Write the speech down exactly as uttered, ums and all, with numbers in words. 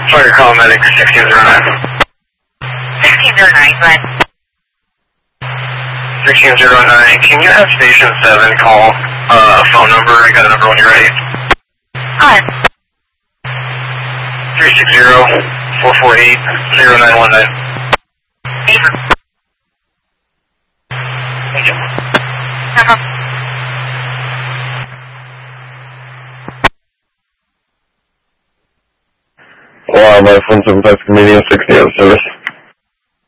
Fire call medic sixteen zero nine. sixteen zero nine, go ahead. sixteen zero nine, can you have station seven call uh, a phone number? I got a number when you're ready. Go ahead. three six zero, four four eight, zero nine one nine. Thank you. Thank you. No problem. Wildlife one seven five Canadian sixty out of service.